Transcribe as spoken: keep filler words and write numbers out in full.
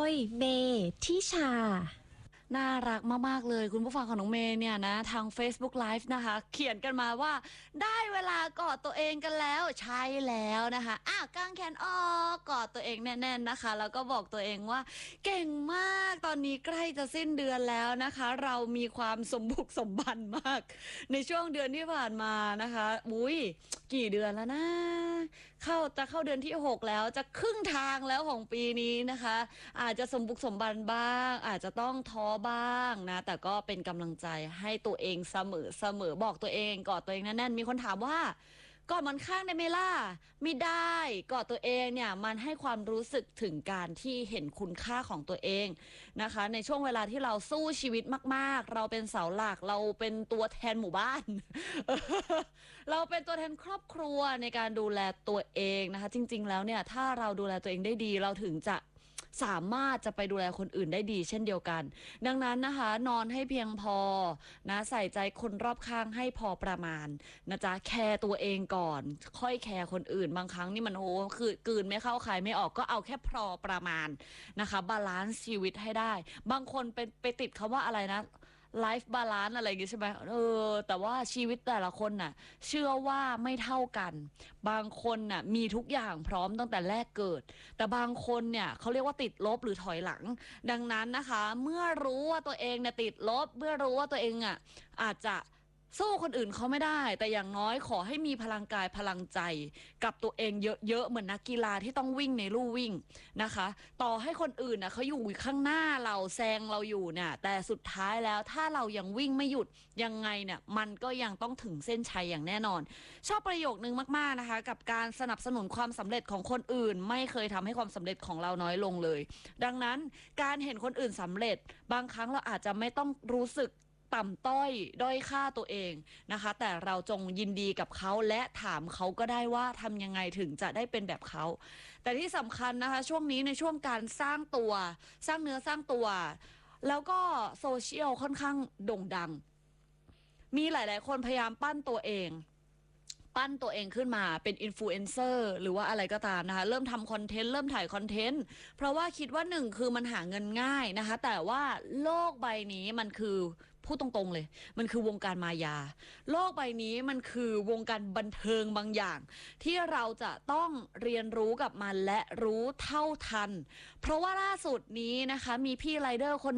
ยเมทิชาน่ารักมากๆเลยคุณผู้ฟังของน้องเมย์เนี่ยนะทาง Facebook Live นะคะเขียนกันมาว่าได้เวลากอดตัวเองกันแล้วใช่แล้วนะคะอ่ะกางแขนออกกอดตัวเองแน่นๆนะคะแล้วก็บอกตัวเองว่าเก่งมากตอนนี้ใกล้จะสิ้นเดือนแล้วนะคะเรามีความสมบุกสมบันมากในช่วงเดือนที่ผ่านมานะคะอุ้ยกี่เดือนแล้วนะเข้าจะเข้าเดือนที่หกแล้วจะครึ่งทางแล้วของปีนี้นะคะอาจจะสมบุกสมบันบ้างอาจจะต้องท้อบ้างนะแต่ก็เป็นกำลังใจให้ตัวเองเสมอเสมอบอกตัวเองกอดตัวเองแน่นๆมีคนถามว่ากอดมันข้างได้ไหมล่ะไม่ได้กอดตัวเองเนี่ยมันให้ความรู้สึกถึงการที่เห็นคุณค่าของตัวเองนะคะในช่วงเวลาที่เราสู้ชีวิตมากๆเราเป็นเสาหลักเราเป็นตัวแทนหมู่บ้าน เราเป็นตัวแทนครอบครัวในการดูแลตัวเองนะคะจริงๆแล้วเนี่ยถ้าเราดูแลตัวเองได้ดีเราถึงจะสามารถจะไปดูแลคนอื่นได้ดีเช่นเดียวกันดังนั้นนะคะนอนให้เพียงพอนะใส่ใจคนรอบข้างให้พอประมาณนะจ๊ะแคร์ตัวเองก่อนค่อยแคร์คนอื่นบางครั้งนี่มันโอ้คือกลืนไม่เข้าคายไม่ออกก็เอาแค่พอประมาณนะคะบาลานซ์ชีวิตให้ได้บางคนเป็นไปติดคำว่าอะไรนะไลฟ์บาลานซ์อะไรอย่างงี้ใช่ไหมเออแต่ว่าชีวิตแต่ละคนน่ะเชื่อว่าไม่เท่ากันบางคนน่ะมีทุกอย่างพร้อมตั้งแต่แรกเกิดแต่บางคนเนี่ยเขาเรียกว่าติดลบหรือถอยหลังดังนั้นนะคะเมื่อรู้ว่าตัวเองเนี่ยติดลบเมื่อรู้ว่าตัวเองอ่ะอาจจะสู้คนอื่นเขาไม่ได้แต่อย่างน้อยขอให้มีพลังกายพลังใจกับตัวเองเยอะๆเหมือนนักกีฬาที่ต้องวิ่งในลู่วิ่งนะคะต่อให้คนอื่นนะเขาอยู่ข้างหน้าเราแซงเราอยู่เนี่ยแต่สุดท้ายแล้วถ้าเรายังวิ่งไม่หยุดยังไงเนี่ยมันก็ยังต้องถึงเส้นชัยอย่างแน่นอนชอบประโยคนึงมากๆนะคะกับการสนับสนุนความสำเร็จของคนอื่นไม่เคยทำให้ความสำเร็จของเราน้อยลงเลยดังนั้นการเห็นคนอื่นสำเร็จบางครั้งเราอาจจะไม่ต้องรู้สึกต่ำต้อยด้อยค่าตัวเองนะคะแต่เราจงยินดีกับเขาและถามเขาก็ได้ว่าทำยังไงถึงจะได้เป็นแบบเขาแต่ที่สำคัญนะคะช่วงนี้ในช่วงการสร้างตัวสร้างเนื้อสร้างตัวแล้วก็โซเชียลค่อนข้างโด่งดังมีหลายๆคนพยายามปั้นตัวเองปั้นตัวเองขึ้นมาเป็นอินฟลูเอนเซอร์หรือว่าอะไรก็ตามนะคะเริ่มทำคอนเทนต์เริ่มถ่ายคอนเทนต์เพราะว่าคิดว่าหนึ่งคือมันหาเงินง่ายนะคะแต่ว่าโลกใบนี้มันคือพูดตรงๆเลยมันคือวงการมายาโลกใบนี้มันคือวงการบันเทิงบางอย่างที่เราจะต้องเรียนรู้กับมันและรู้เท่าทันเพราะว่าล่าสุดนี้นะคะมีพี่ไรเดอร์คน